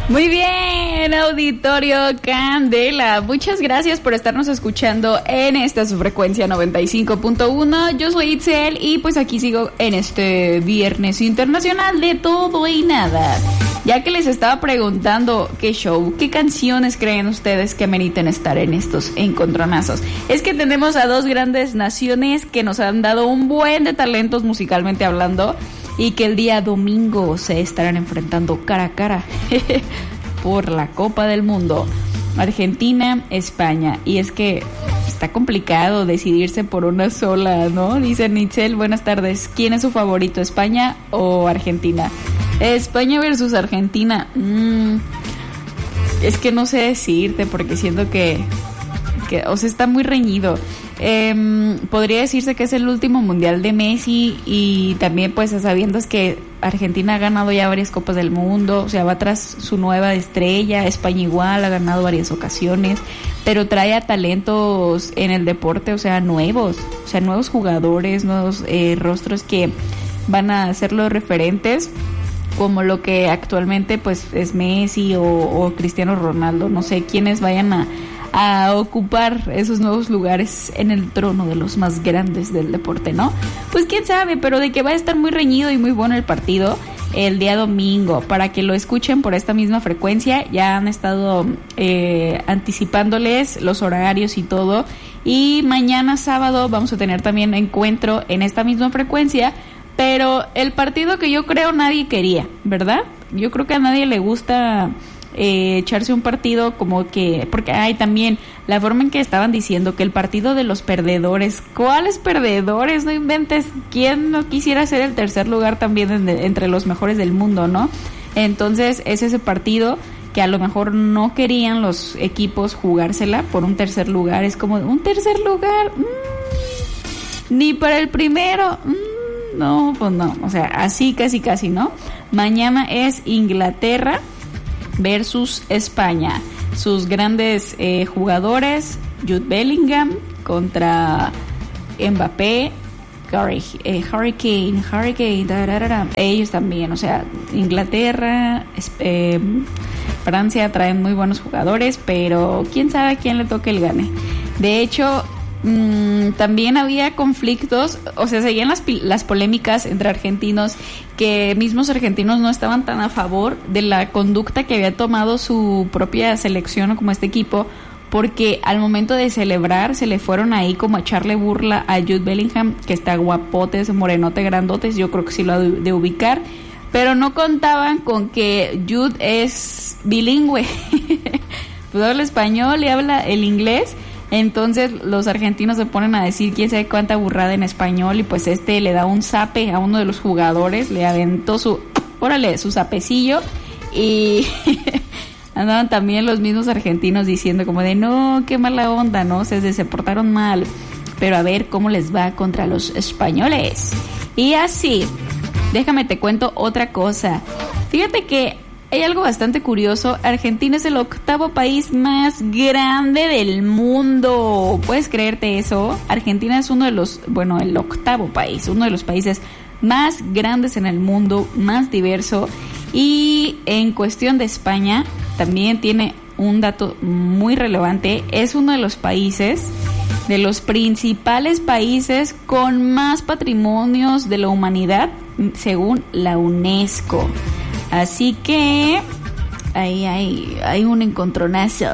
Muy bien, auditorio Candela. Muchas gracias por estarnos escuchando en esta su frecuencia 95.1. Yo soy Itzel y pues aquí sigo en este Viernes Internacional de Todo y Nada. Ya que les estaba preguntando qué show, qué canciones creen ustedes que meriten estar en estos encontronazos. Es que tenemos a dos grandes naciones que nos han dado un buen de talentos musicalmente hablando y que el día domingo se estarán enfrentando cara a cara por la Copa del Mundo. Argentina, España. Y es que está complicado decidirse por una sola, ¿no? Dice Nitzel, buenas tardes. ¿Quién es su favorito, España o Argentina? España versus Argentina. Es que no sé decirte porque siento que o sea, está muy reñido. Podría decirse que es el último mundial de Messi y también pues sabiendo es que Argentina ha ganado ya varias copas del mundo, o sea, va tras su nueva estrella. España igual ha ganado varias ocasiones, pero trae a talentos en el deporte, o sea, nuevos jugadores, nuevos rostros que van a ser los referentes, como lo que actualmente pues es Messi o Cristiano Ronaldo. No sé quiénes vayan a ocupar esos nuevos lugares en el trono de los más grandes del deporte, ¿no? Pues quién sabe, pero de que va a estar muy reñido y muy bueno el partido el día domingo, para que lo escuchen por esta misma frecuencia. Ya han estado anticipándoles los horarios y todo, y mañana sábado vamos a tener también encuentro en esta misma frecuencia, pero el partido que yo creo nadie quería, ¿verdad? Yo creo que a nadie le gusta echarse un partido como que, porque hay también la forma en que estaban diciendo que el partido de los perdedores. ¿Cuáles perdedores? No inventes. ¿Quién no quisiera ser el tercer lugar también entre los mejores del mundo, no? Entonces es ese partido que a lo mejor no querían los equipos jugársela por un tercer lugar. Es como un tercer lugar, ni para el primero. No, pues no, o sea, así casi, ¿no? Mañana es Inglaterra versus España. Sus grandes jugadores, Jude Bellingham contra Mbappé, Hurricane, ellos también, o sea, Inglaterra, Francia traen muy buenos jugadores, pero quién sabe a quién le toque el gane. De hecho, también había conflictos, o sea, seguían las polémicas entre argentinos, que mismos argentinos no estaban tan a favor de la conducta que había tomado su propia selección o como este equipo, porque al momento de celebrar se le fueron ahí como a echarle burla a Jude Bellingham, que está guapote, morenote, grandotes, yo creo que sí lo ha de ubicar, pero no contaban con que Jude es bilingüe, pues habla español y habla el inglés. Entonces los argentinos se ponen a decir quién sabe cuánta burrada en español, y pues le da un zape a uno de los jugadores, le aventó su zapecillo, y andaban también los mismos argentinos diciendo como de no, qué mala onda, ¿no? Se portaron mal, pero a ver cómo les va contra los españoles. Y así, déjame te cuento otra cosa. Fíjate que hay algo bastante curioso. Argentina es el 8º país más grande del mundo. ¿Puedes creerte eso? Argentina es el 8º país, uno de los países más grandes en el mundo, más diverso. Y en cuestión de España, también tiene un dato muy relevante. Es uno de los países, de los principales países con más patrimonios de la humanidad, según la UNESCO. Así que ahí hay un encontronazo.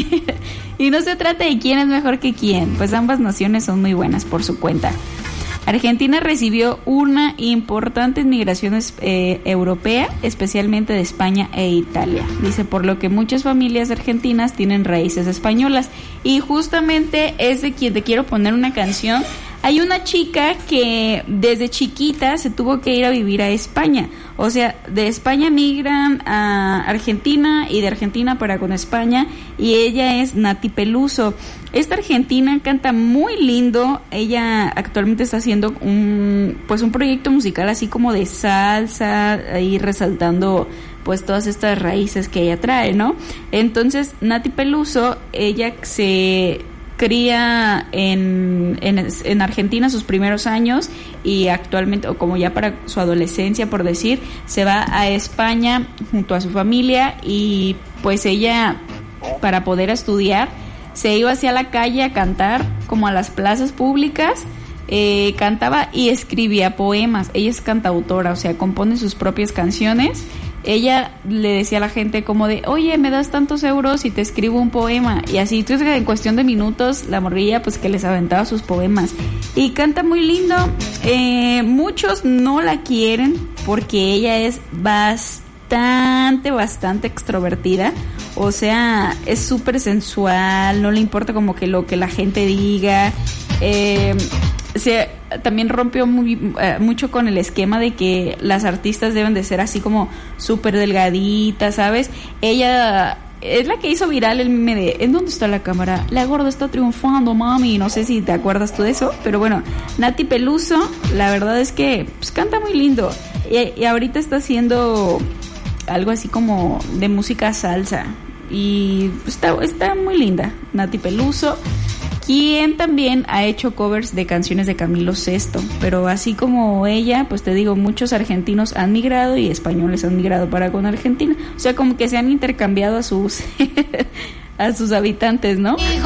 Y no se trata de quién es mejor que quién, pues ambas naciones son muy buenas por su cuenta. Argentina recibió una importante inmigración europea, especialmente de España e Italia. Dice, por lo que muchas familias argentinas tienen raíces españolas. Y justamente es de quien te quiero poner una canción. Hay una chica que desde chiquita se tuvo que ir a vivir a España. O sea, de España migran a Argentina y de Argentina para con España, y ella es Nati Peluso. Esta argentina canta muy lindo. Ella actualmente está haciendo un proyecto musical así como de salsa, ahí resaltando pues todas estas raíces que ella trae, ¿no? Entonces, Nati Peluso, ella se cría en Argentina sus primeros años y actualmente, o como ya para su adolescencia, por decir, se va a España junto a su familia y pues ella, para poder estudiar, se iba hacia la calle a cantar, como a las plazas públicas, cantaba y escribía poemas. Ella es cantautora, o sea, compone sus propias canciones. Ella le decía a la gente como de, oye, me das tantos euros y te escribo un poema. Y así, entonces, en cuestión de minutos, la morrilla pues que les aventaba sus poemas. Y canta muy lindo. Muchos no la quieren porque ella es bastante extrovertida. O sea, es súper sensual, no le importa como que lo que la gente diga. También rompió mucho con el esquema de que las artistas deben de ser así como súper delgaditas, ¿sabes? Ella es la que hizo viral el meme de ¿en dónde está la cámara? La gorda está triunfando, mami. No sé si te acuerdas tú de eso, pero bueno, Nati Peluso, la verdad es que pues, canta muy lindo. Y ahorita está haciendo algo así como de música salsa. Y está muy linda, Nati Peluso, quien también ha hecho covers de canciones de Camilo Sesto, pero así como ella, pues te digo, muchos argentinos han migrado y españoles han migrado para con Argentina, o sea, como que se han intercambiado a sus a sus habitantes, ¿no?